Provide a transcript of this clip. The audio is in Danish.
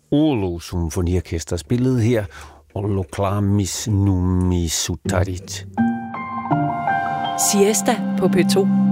Oulu Symfoniorkester spillede her Oloklamis Nummi Sutarit. Siesta på P2.